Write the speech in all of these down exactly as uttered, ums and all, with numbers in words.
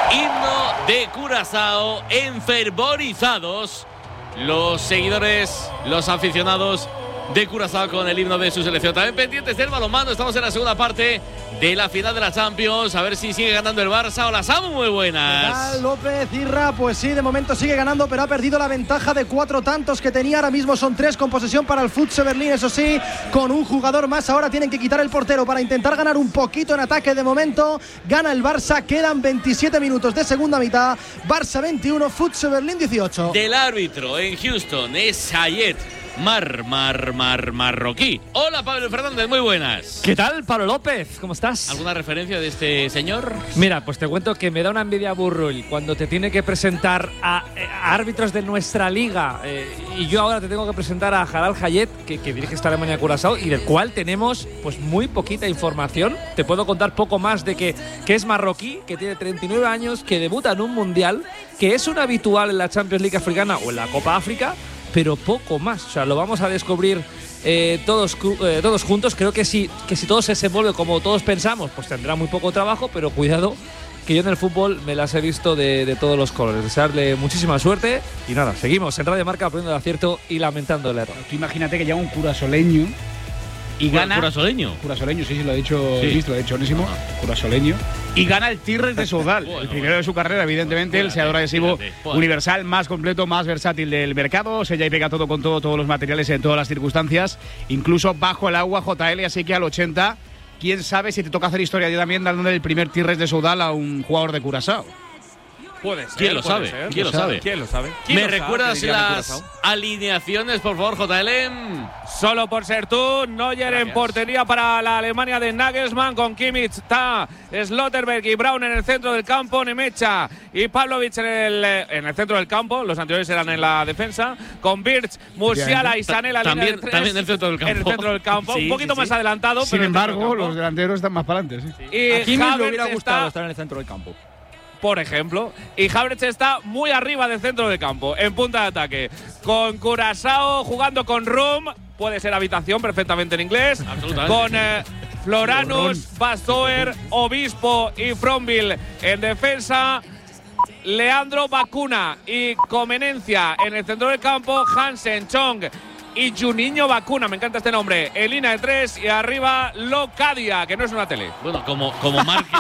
Himno de Curazao, enfervorizados los seguidores, los aficionados de Curazao con el himno de su selección. También pendientes del balonmano, estamos en la segunda parte de la final de la Champions, a ver si sigue ganando el Barça. Hola Samu, muy buenas. ¿Qué tal, López Irra? Pues sí, de momento sigue ganando, pero ha perdido la ventaja de cuatro tantos que tenía. Ahora mismo son tres con posesión para el F C Berlín, eso sí, con un jugador más. Ahora tienen que quitar el portero para intentar ganar un poquito en ataque. De momento gana el Barça, quedan veintisiete minutos de segunda mitad. Barça veintiuno, F C Berlín dieciocho. Del árbitro en Houston es Hayet Mar, mar, mar, marroquí. Hola Pablo Fernández, muy buenas. ¿Qué tal, Pablo López? ¿Cómo estás? ¿Alguna referencia de este señor? Mira, pues te cuento que me da una envidia Burrull cuando te tiene que presentar a, a árbitros de nuestra liga eh, y yo ahora te tengo que presentar a Jalal Hayet, que, que dirige esta Alemania Curazao y del cual tenemos pues muy poquita información. Te puedo contar poco más de que, que es marroquí, que tiene treinta y nueve años, que debuta en un mundial, que es un habitual en la Champions League africana o en la Copa África, pero poco más. O sea, lo vamos a descubrir eh, todos, eh, todos juntos. Creo que si, que si todo se desenvuelve como todos pensamos, pues tendrá muy poco trabajo, pero cuidado, que yo en el fútbol me las he visto de, de todos los colores. Desearle muchísima suerte y nada, seguimos en Radio Marca poniendo el acierto y lamentando el error. Tú imagínate que llega un curasoleño y gana… ¿Curasoleño? Curasoleño, sí, sí, lo ha dicho, Sí. visto, lo ha dicho Onésimo, curasoleño. Y gana el Tigres de Soudal, Bueno, el primero de su carrera, evidentemente, el seador adhesivo espérate, bueno. universal, más completo, más versátil del mercado. Sella y pega todo con todo, todos los materiales en todas las circunstancias, incluso bajo el agua, J L, así que al ochenta, quién sabe si te toca hacer historia yo también dándole el primer Tigres de Soudal a un jugador de Curazao. Puede ser. ¿Quién lo puede sabe? ser. ¿Quién lo sabe? ¿Quién lo sabe? ¿Me recuerdas las alineaciones, por favor, J L? Solo por ser tú, Neuer en portería para la Alemania de Nagelsmann, con Kimmich, Ta, Slotterberg y Braun en el centro del campo, Nemecha y Pavlovic en el, en el centro del campo, los anteriores eran en la defensa, con Birch, Musiala y Sané la También- línea de tres, también en el centro del campo. En el centro del campo, Sí, un poquito sí, más sí. adelantado. Sin pero en el centro embargo, del los campo. delanteros están más para adelante, sí. Y A Kimmich le Havertz hubiera gustado está, estar en el centro del campo. por ejemplo, y Havertz está muy arriba del centro del campo, en punta de ataque, con Curazao jugando con Rum, puede ser habitación perfectamente en inglés, Absolutamente. con eh, Floranus, Bastoer, Obispo y Frombil en defensa, Leandro Bacuna y Comenencia en el centro del campo, Hansen, Chong y Juninho Bacuna, me encanta este nombre, en línea de tres y arriba Locadia, que no es una tele. Bueno, como, como marque.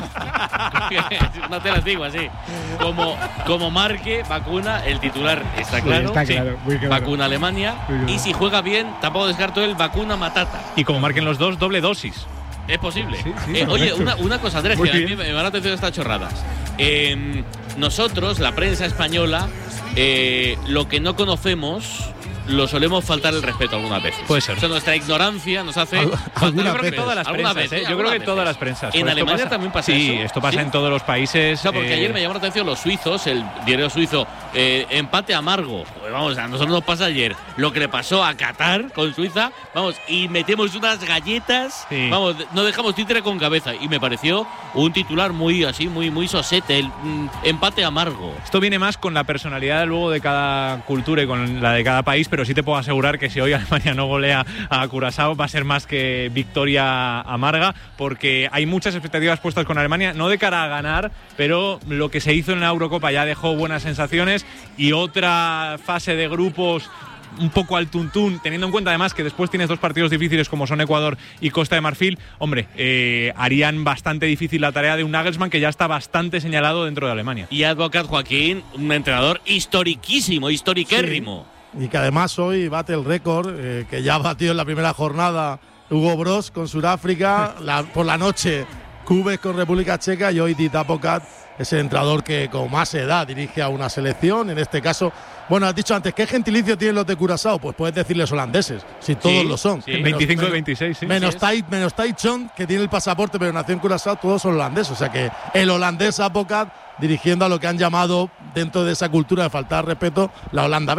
Una tela antigua, sí. Como, como marque, vacuna, el titular está Sí, claro. está sí. claro, muy claro. Vacuna Alemania. Muy claro. Y si juega bien, tampoco descarto el vacuna Matata. Y como marquen los dos, doble dosis. Es posible. Sí, sí, Eh, oye, perfecto. una, una cosa, Andrés, Muy que a mí bien. me, me van a atención estas chorradas. Eh, nosotros, la prensa española, eh, lo que no conocemos lo solemos faltar el respeto algunas veces. Puede ser. O sea, nuestra ignorancia nos hace Al- faltar alguna el Yo creo que respeto. todas las Algunas prensas, veces, ¿eh? Yo creo que algunas todas veces. las prensas. En Pues esto Alemania pasa- también pasa sí, eso. esto pasa ¿Sí? en todos los países. O sea, porque eh, ayer me llamó la atención los suizos, el diario suizo, eh, empate amargo. Pues vamos, a nosotros nos pasa ayer lo que le pasó a Qatar con Suiza, vamos, y metemos unas galletas, Sí. vamos, no dejamos títere con cabeza. Y me pareció un titular muy así, muy, muy sosete, el mm, empate amargo. Esto viene más con la personalidad luego de cada cultura y con la de cada país, pero sí te puedo asegurar que si hoy Alemania no golea a Curazao va a ser más que victoria amarga, porque hay muchas expectativas puestas con Alemania, no de cara a ganar, pero lo que se hizo en la Eurocopa ya dejó buenas sensaciones y otra fase de grupos un poco al tuntún, teniendo en cuenta además que después tienes dos partidos difíciles como son Ecuador y Costa de Marfil, hombre, eh, harían bastante difícil la tarea de un Nagelsmann que ya está bastante señalado dentro de Alemania. Y Advocat Joaquín, un entrenador historiquísimo, historiquérrimo. Y que además hoy bate el récord eh, que ya batió en la primera jornada Hugo Bross con Sudáfrica, la, por la noche Cubes con República Checa y hoy Dietmar Advocat es el entrenador que con más edad dirige a una selección, en este caso. Bueno, has dicho antes, ¿qué gentilicio tienen los de Curazao? Pues puedes decirles holandeses, si todos Sí, lo son. sí. Menos- veinticinco de menos- veintiséis, sí. Menos Sí, Tai, menos Tai Chong, que tiene el pasaporte pero nació en Curazao, todos son holandeses. O sea que el holandés Advocat dirigiendo a lo que han llamado dentro de esa cultura de faltar respeto la Holanda B.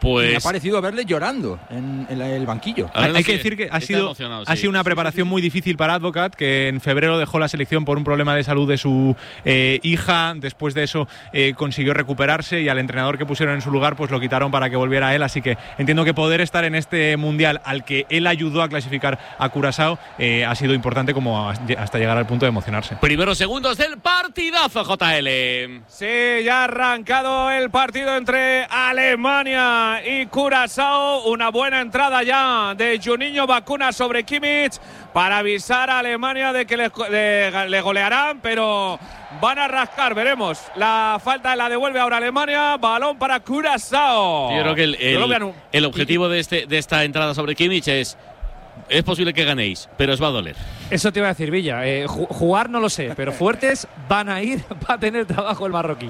Pues me ha parecido verle llorando en, en el banquillo. Hay, hay que decir que ha sido, ha sido una preparación muy difícil para Advocat, que en febrero dejó la selección por un problema de salud de su eh, hija. Después de eso eh, consiguió recuperarse y al entrenador que pusieron en su lugar pues lo quitaron para que volviera a él. Así que entiendo que poder estar en este mundial al que él ayudó a clasificar a Curazao eh, ha sido importante como hasta llegar al punto de emocionarse. Primeros segundos del partidazo, J L. Sí, ya ha arrancado el partido entre Alemania y Curazao. Una buena entrada ya de Juninho Bacuna sobre Kimmich para avisar a Alemania de que le, le, le golearán, pero van a rascar, veremos. La falta la devuelve ahora Alemania, balón para Curazao. Yo creo que el, el, el objetivo de, este, de esta entrada sobre Kimmich es es posible que ganéis, pero os va a doler. Eso te iba a decir, Villa. Eh, jugar no lo sé, pero fuertes van a ir, va a tener trabajo el marroquí.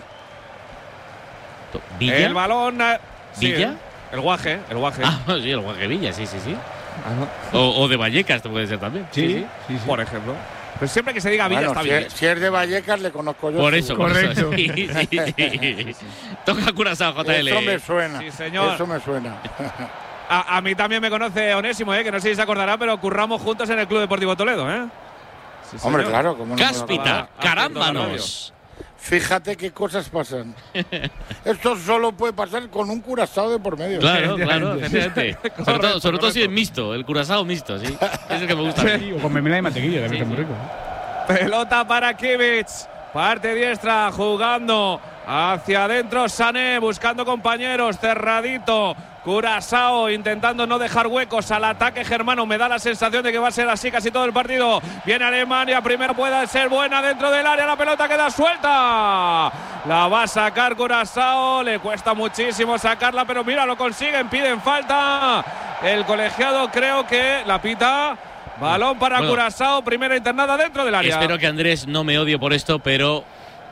¿Villa? El balón… ¿Villa? Sí, el guaje, el guaje. Ah, sí, el guaje Villa, sí, sí, sí. Ah, no. o, o de Vallecas, te puede ser también. Sí, sí, sí, sí. Por ejemplo. Pues siempre que se diga Villa bueno, está si bien. Es, si es de Vallecas, le conozco yo. Por eso, correcto. Por eso, sí, sí, sí. Toca Curazao, J L. Eso me suena. Sí, señor. Eso me suena. A, a mí también me conoce Onésimo, ¿eh? Que no sé si se acordará, pero curramos juntos en el Club Deportivo Toledo, ¿eh? Sí, Hombre, claro. Como no Cáspita, carámbanos. Fíjate qué cosas pasan. Esto solo puede pasar con un Curazao de por medio. Claro, claro, efectivamente. Sobre todo, sobre todo si es mixto, el Curazao mixto, sí. Es el que me gusta. Sí, o con mermelada y mantequilla, debe ser muy rico. Pelota para Kimmich. Parte diestra, jugando hacia adentro. Sané buscando compañeros, cerradito. Curazao intentando no dejar huecos al ataque germano. Me da la sensación de que va a ser así casi todo el partido. Viene Alemania, primero puede ser buena dentro del área. La pelota queda suelta. La va a sacar Curazao. Le cuesta muchísimo sacarla, pero mira, lo consiguen. Piden falta. El colegiado creo que la pita. Balón para bueno, Curazao, primera internada dentro del área. Espero que Andrés no me odie por esto, pero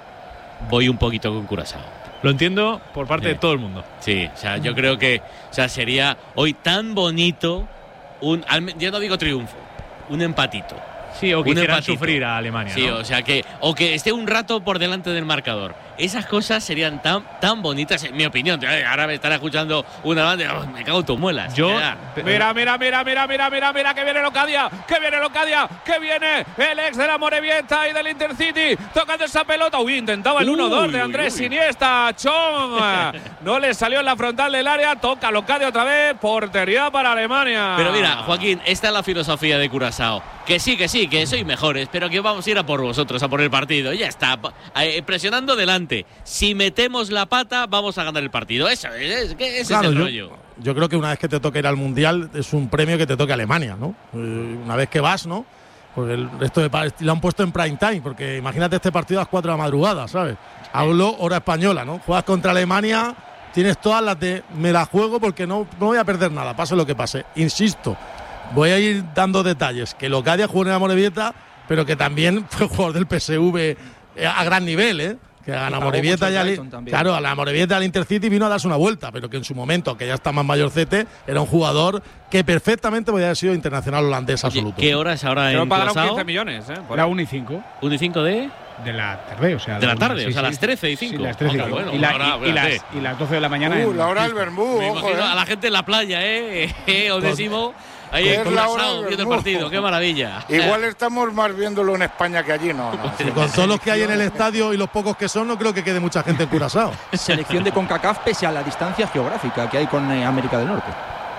voy un poquito con Curazao. Lo entiendo por parte sí. de todo el mundo. Sí, o sea, yo creo que o sea, sería hoy tan bonito un, yo no digo triunfo, un empatito. Sí, o que hicieran sufrir a Alemania. Sí, ¿no? o sea que o que esté un rato por delante del marcador. Esas cosas serían tan tan bonitas, en mi opinión. Ahora me estará escuchando una banda, oh, me cago en tus muelas. Yo, mira, mira, mira, mira, mira, mira, mira, que viene Locadia, que viene Locadia, que viene el ex de la Morevieta y del Intercity, tocando esa pelota. Uy, intentaba el uno dos de Andrés uy, uy. Iniesta, Chong. No le salió en la frontal del área, toca Locadia otra vez, portería para Alemania. Pero mira, Joaquín, esta es la filosofía de Curazao. Que sí, que sí, que sois mejores, pero que vamos a ir a por vosotros, a por el partido. Ya está, eh, presionando delante. Si metemos la pata, vamos a ganar el partido. Eso es, que ese claro, es el yo, rollo. Yo creo que una vez que te toque ir al Mundial, es un premio que te toque a Alemania, ¿no? Eh, una vez que vas, ¿no? Porque el resto de lo han puesto en prime time, porque imagínate este partido a las cuatro de la madrugada, ¿sabes? Hablo hora española, ¿no? Juegas contra Alemania, tienes todas las de me la juego porque no, no voy a perder nada, pase lo que pase. Insisto, voy a ir dando detalles. Que Locadia jugó en la Morevieta, pero que también fue jugador del P S V a gran nivel, ¿eh? Que a la Morevieta ya li, claro, a la Morevieta al Intercity vino a darse una vuelta, pero que en su momento, que ya está más mayorcete, era un jugador que perfectamente podía haber sido internacional holandés absoluto. ¿Qué hora es ahora pero en pagaron Curazao? quince millones, ¿eh? Por la una y cinco. ¿una y cinco de? De la tarde, o sea. De la tarde, sí, o sea, sí, las trece y cinco. Sí, las trece y cinco. Bueno, y, la, ahora, y, y, las, y las doce de la mañana. Uh, en la hora del Bermú, Me ojo, imagino eh. a la gente en la playa, ¿eh? eh Onésimo. Ahí en Curazao, viendo el partido, qué maravilla. Igual estamos más viéndolo en España que allí, no. no. Sí, con todos los que hay en el estadio y los pocos que son, no creo que quede mucha gente en Curazao. Selección de CONCACAF pese a la distancia geográfica que hay con eh, América del Norte.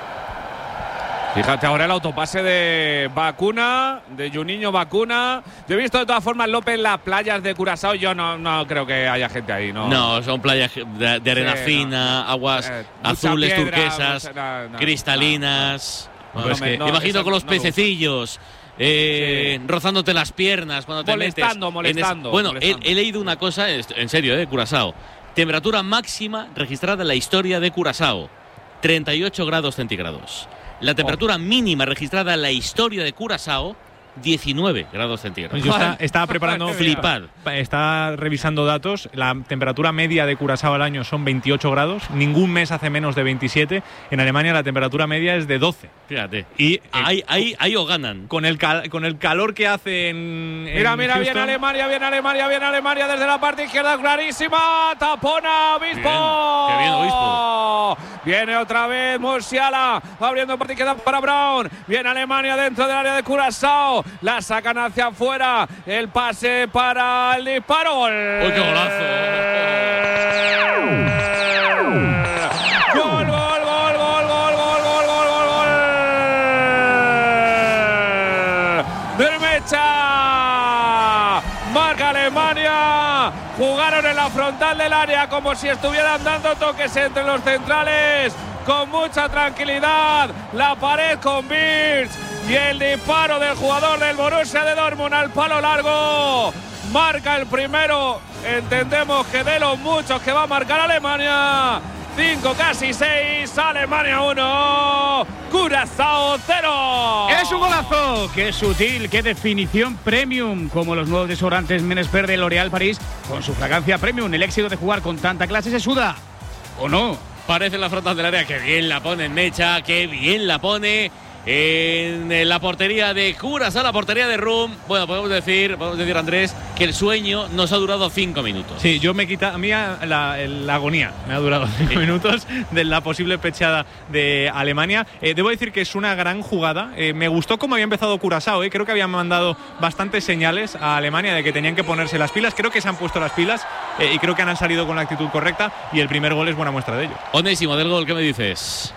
Fíjate ahora el autopase de Bacuna, de Juninho Bacuna. Yo he visto de todas formas, López, las playas de Curazao. Yo no, no creo que haya gente ahí, ¿no? No, son playas de, de arena sí, fina, no. aguas eh, azules, piedra, turquesas, mucha, no, no, cristalinas. No, no. No, es que, no, imagino eso, con los pececillos. Eh, sí. Rozándote las piernas cuando te molestando, metes. Molestando, es, bueno, molestando. He, he leído una cosa, en serio, eh, Curazao. Temperatura máxima registrada en la historia de Curazao, treinta y ocho grados centígrados. La temperatura oh. mínima registrada en la historia de Curazao, diecinueve grados centígrados. Yo está, estaba preparando, flipad. Está revisando datos. La temperatura media de Curazao al año son veintiocho grados. Ningún mes hace menos de veintisiete. En Alemania la temperatura media es de doce. Fíjate. Y eh, ahí, ahí, ahí o ganan. Con el, cal, con el calor que hace en. Mira, en mira, Houston. viene Alemania, viene Alemania, viene Alemania desde la parte izquierda, clarísima. Tapona, Obispo. Bien, qué bien, Obispo. Viene otra vez Musiala, abriendo parte izquierda para Brown. Viene Alemania dentro del área de Curazao. La sacan hacia afuera. El pase para el disparo. ¡Gol! ¡Uy, qué golazo! ¡Gol, gol, gol, gol, gol, gol, gol, gol, gol, gol! ¡Del Mecha! Marca Alemania. Jugaron en la frontal del área como si estuvieran dando toques entre los centrales. Con mucha tranquilidad. La pared con Wirtz. Y el disparo del jugador del Borussia de Dortmund al palo largo. Marca el primero. Entendemos que de los muchos que va a marcar Alemania. Cinco, casi seis. Alemania uno. Curazao cero. Es un golazo. Qué sutil, qué definición premium. Como los nuevos desodorantes Menespert de L'Oréal París. Con su fragancia premium. El éxito de jugar con tanta clase se suda. ¿O no? Parece la frontal del área. Qué bien la pone en Mecha. Qué bien la pone en la portería de Curazao, la portería de Rum. Bueno, podemos decir, podemos decir, Andrés, que el sueño nos ha durado cinco minutos. Sí, yo me quita, a mí la, la agonía me ha durado cinco sí. minutos de la posible pechada de Alemania. Eh, debo decir que es una gran jugada. Eh, me gustó cómo había empezado Curazao. Eh. Creo que habían mandado bastantes señales a Alemania de que tenían que ponerse las pilas. Creo que se han puesto las pilas eh, y creo que han salido con la actitud correcta. Y el primer gol es buena muestra de ello. Onésimo, del gol, ¿qué me dices?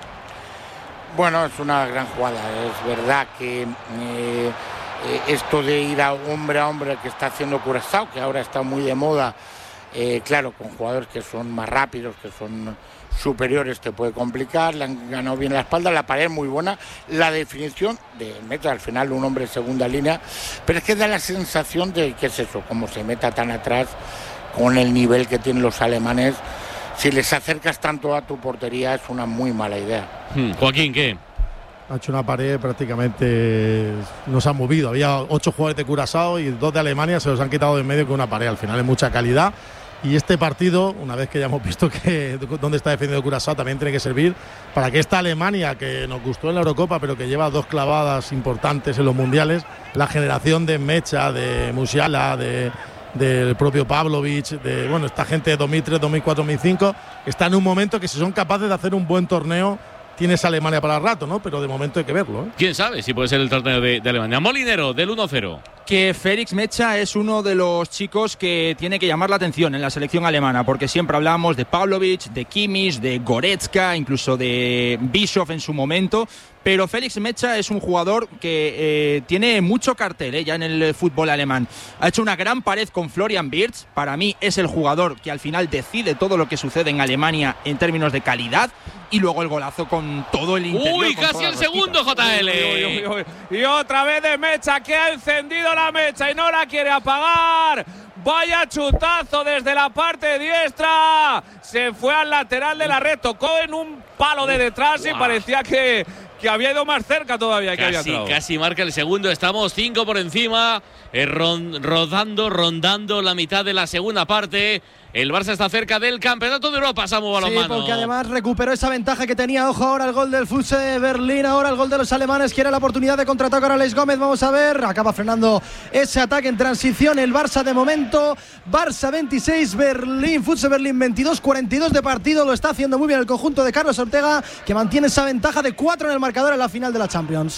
Bueno, es una gran jugada. Es verdad que eh, eh, esto de ir a hombre a hombre que está haciendo Curazao, que ahora está muy de moda, eh, claro, con jugadores que son más rápidos, que son superiores, te puede complicar. Le han ganado bien la espalda, la pared muy buena, la definición de Mecha, al final un hombre de segunda línea, pero es que da la sensación de que es eso, como se meta tan atrás con el nivel que tienen los alemanes. Si les acercas tanto a tu portería es una muy mala idea. Hmm. Joaquín, ¿qué? Ha hecho una pared prácticamente, no se han movido. Había ocho jugadores de Curazao y dos de Alemania, se los han quitado de en medio con una pared. Al final es mucha calidad. Y este partido, una vez que ya hemos visto que dónde está defendiendo Curazao, también tiene que servir para que esta Alemania, que nos gustó en la Eurocopa, pero que lleva dos clavadas importantes en los mundiales, la generación de Mecha, de Musiala, de... del propio Pavlovic, de bueno, esta gente de dos mil tres, dos mil cuatro, dos mil cinco, está en un momento que si son capaces de hacer un buen torneo, tienes Alemania para el rato, ¿no? Pero de momento hay que verlo, ¿eh? ¿Quién sabe si puede ser el torneo de, de Alemania? Molinero, del uno cero. Que Félix Mecha es uno de los chicos que tiene que llamar la atención en la selección alemana, porque siempre hablamos de Pavlovic, de Kimmich, de Goretzka, incluso de Bischoff en su momento, pero Félix Mecha es un jugador que eh, tiene mucho cartel eh, ya en el fútbol alemán. Ha hecho una gran pared con Florian Wirtz. Para mí es el jugador que al final decide todo lo que sucede en Alemania en términos de calidad. Y luego el golazo con todo el interior. ¡Uy, casi el segundo, J L! Uy, uy, uy, uy. Y otra vez de Mecha, que ha encendido la mecha y no la quiere apagar. Vaya chutazo desde la parte diestra. Se fue al lateral de la red, tocó en un palo de detrás wow. y parecía que, que había ido más cerca todavía. Que casi, había casi marca el segundo. Estamos cinco por encima, eh, ron, rodando, rondando la mitad de la segunda parte. El Barça está cerca del campeonato de Europa, Samu Balonmano. Sí, porque además recuperó esa ventaja que tenía. Ojo ahora el gol del F U S E Berlín, ahora el gol de los alemanes. Quiere la oportunidad de contraatacar a Alex Gómez. Vamos a ver, acaba frenando ese ataque en transición el Barça de momento. Barça veintiséis, Berlín, F U S E Berlín veintidós, cuarenta y dos de partido. Lo está haciendo muy bien el conjunto de Carlos Ortega, que mantiene esa ventaja de cuatro en el marcador en la final de la Champions.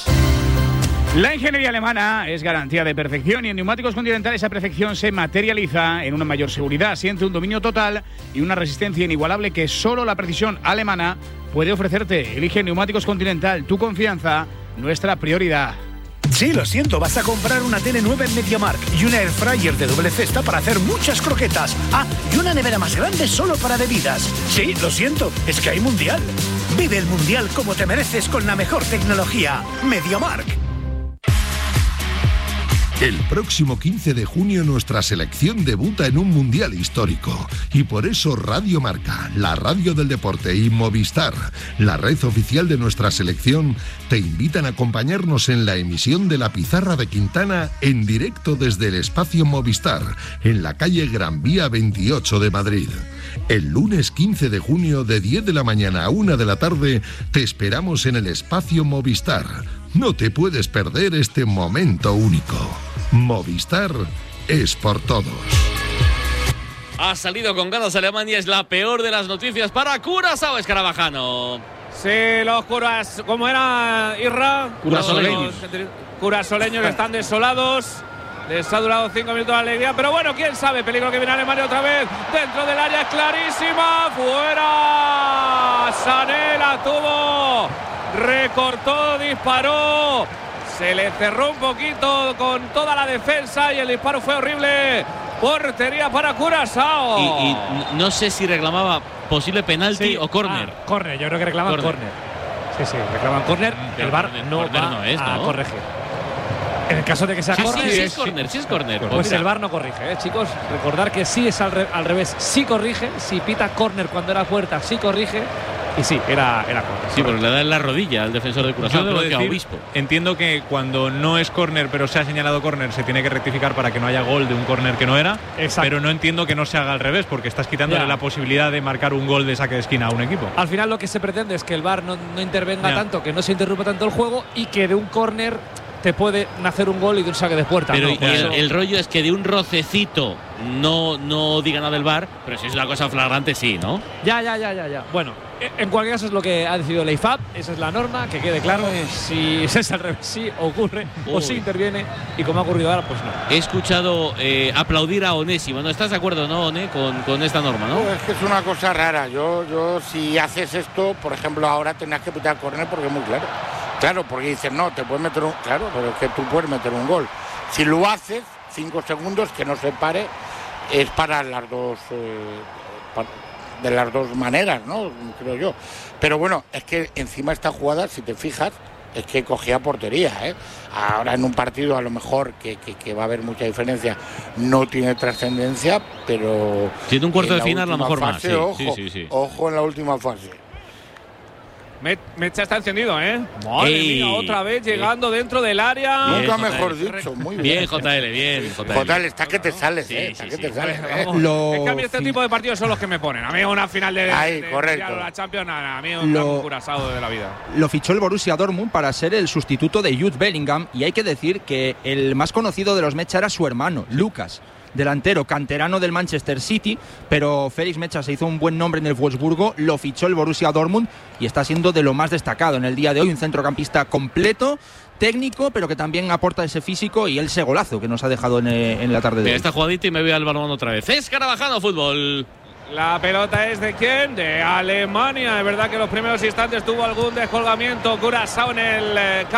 La ingeniería alemana es garantía de perfección y en Neumáticos Continental esa perfección se materializa en una mayor seguridad, siente un dominio total y una resistencia inigualable que solo la precisión alemana puede ofrecerte. Elige Neumáticos Continental, tu confianza, nuestra prioridad. Sí, lo siento, vas a comprar una tele nueva en MediaMarkt y una air fryer de doble cesta para hacer muchas croquetas. Ah, y una nevera más grande solo para bebidas. Sí, lo siento, es que hay mundial. Vive el mundial como te mereces con la mejor tecnología. MediaMarkt. El próximo quince de junio nuestra selección debuta en un mundial histórico y por eso Radio Marca, la radio del deporte y Movistar, la red oficial de nuestra selección, te invitan a acompañarnos en la emisión de La Pizarra de Quintana en directo desde el espacio Movistar, en la calle Gran Vía veintiocho de Madrid. El lunes quince de junio de diez de la mañana a una de la tarde te esperamos en el espacio Movistar. No te puedes perder este momento único. Movistar es por todos. Ha salido con ganas Alemania, es la peor de las noticias para Curazao, Escarabajano. Sí, los curas, ¿cómo era Irra? Curasoleños. Los curasoleños están desolados. Les ha durado cinco minutos de alegría, pero bueno, quién sabe. Peligro que viene Alemania otra vez. Dentro del área, clarísima. Fuera. Sané la tuvo. Recortó, disparó. Se le cerró un poquito con toda la defensa y el disparo fue horrible. Portería para Curazao. Y, y no sé si reclamaba posible penalti sí. o córner. Ah, córner, yo creo que reclaman córner. Sí, sí, reclaman córner. El V A R no va no es, a ¿no? corregir. En el caso de que sea sí, córner, sí, sí, es córner, sí es córner. Pues, pues el V A R no corrige, ¿eh, chicos. Recordar que sí es al, re al revés, sí corrige. Si pita córner cuando era puerta, sí corrige. Y sí, era, era córner. Sí, porque le da en la rodilla al defensor de Curazao. Yo debo decir, decir, Obispo. Entiendo que cuando no es córner, pero se ha señalado córner, se tiene que rectificar para que no haya gol de un córner que no era. Exacto. Pero no entiendo que no se haga al revés, porque estás quitándole Ya. la posibilidad de marcar un gol de saque de esquina a un equipo. Al final lo que se pretende es que el V A R no, no intervenga Ya. tanto, que no se interrumpa tanto el juego y que de un córner te puede nacer un gol y de un saque de puerta. Pero no, y por el, eso- el rollo es que de un rocecito no, no diga nada del V A R, pero si es una cosa flagrante, sí, ¿no? Ya, ya, ya, ya, ya. Bueno, en cualquier caso es lo que ha decidido la I F A B, esa es la norma, que quede claro. Si es al revés, sí ocurre Uy. o sí interviene, y como ha ocurrido ahora, pues no. He escuchado eh, aplaudir a Onésimo. ¿No estás de acuerdo, no, One, con, con esta norma, no? No, es que es una cosa rara. Yo, yo si haces esto, por ejemplo, ahora tendrás que pitar córner porque es muy claro. Claro, porque dices, no, te puedes meter un... Claro, pero es que tú puedes meter un gol. Si lo haces, cinco segundos, que no se pare, es para las dos... Eh, para, de las dos maneras, ¿no? Creo yo. Pero bueno, es que encima esta jugada, si te fijas, es que cogía portería, ¿eh? Ahora en un partido a lo mejor que, que, que va a haber mucha diferencia, no tiene trascendencia, pero... Siendo un cuarto en de la final, a lo última mejor más. fase, Sí, ojo, sí, sí, sí. ojo en la última fase. Mecha está encendido, ¿eh? Madre Ey. mía, otra vez llegando dentro del área. Bien, Nunca J L. mejor dicho, muy bien. Bien, J L, bien. J L. J L, está que te sales, Sí, ¿eh? sí, Está sí, que te sí. sales, ¿eh? Vamos. Lo Es que a mí este fin- tipo de partidos son los que me ponen. A mí una final de, Ahí, de correcto. Mundial o la Champions, nada, a mí un Lo- campo Curazao de la vida. Lo fichó el Borussia Dortmund para ser el sustituto de Jude Bellingham y hay que decir que el más conocido de los Mecha era su hermano, Lucas, delantero canterano del Manchester City, pero Félix Mecha se hizo un buen nombre en el Wolfsburgo, lo fichó el Borussia Dortmund y está siendo de lo más destacado en el día de hoy, un centrocampista completo, técnico, pero que también aporta ese físico y ese golazo que nos ha dejado en, eh, en la tarde de Mira, hoy. esta jugadita y me voy al balón otra vez. Escarabajano Fútbol. La pelota es de quién? De Alemania. Es verdad que en los primeros instantes tuvo algún descolgamiento Curazao en el eh,